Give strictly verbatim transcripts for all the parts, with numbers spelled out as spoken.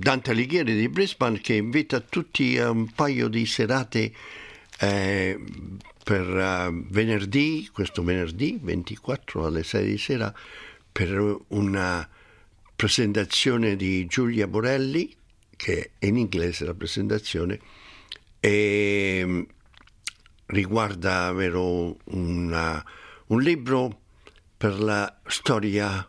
Dante Alighieri di Brisbane, che invita tutti a un paio di serate eh, per uh, venerdì, questo venerdì ventiquattro alle sei di sera, per una presentazione di Giulia Borelli, che è in inglese la presentazione, e riguarda vero, una, un libro per la storia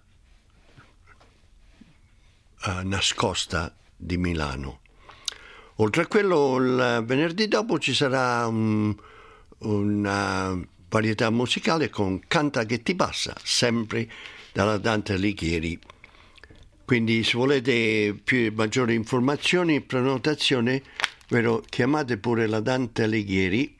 uh, nascosta di Milano. Oltre a quello, il venerdì dopo ci sarà un, una varietà musicale con Canta che ti passa, sempre dalla Dante Alighieri. Quindi se volete più maggiori informazioni e prenotazione, vero, chiamate pure la Dante Alighieri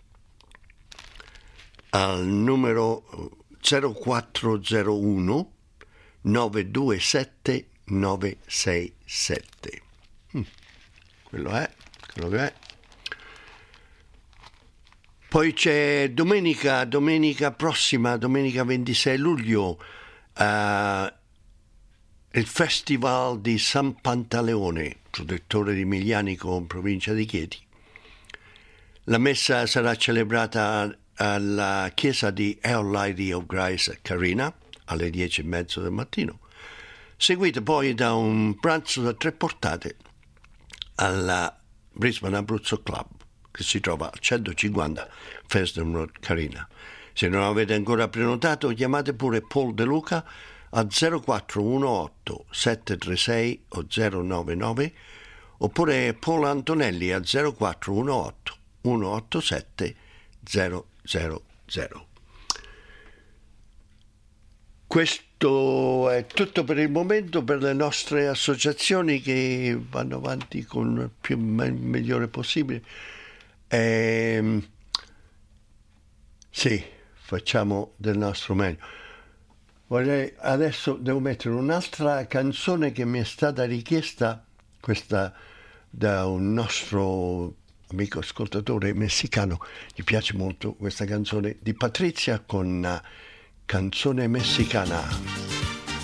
al numero zero quattro zero uno nove due sette nove sei sette. Mm, quello è, quello che è. Poi c'è domenica, domenica prossima, domenica ventisei luglio, uh, il Festival di San Pantaleone, protettore di Miglianico in provincia di Chieti. La messa sarà celebrata alla chiesa di Our Lady of Grace a Carina alle dieci e mezzo del mattino, seguita poi da un pranzo da tre portate alla Brisbane Abruzzo Club, che si trova a centocinquanta Fesden Road, Carina. Se non avete ancora prenotato, chiamate pure Paul De Luca a zero quattro uno otto sette tre sei o zero nove nove, oppure Paul Antonelli a zero quattro uno otto uno otto sette zero zero zero. Questo è tutto per il momento per le nostre associazioni, che vanno avanti con il più me- migliore possibile. E, sì, facciamo del nostro meglio. Vorrei, adesso devo mettere un'altra canzone che mi è stata richiesta, questa da un nostro amico ascoltatore messicano. Gli piace molto questa canzone di Patrizia con Canzone Messicana.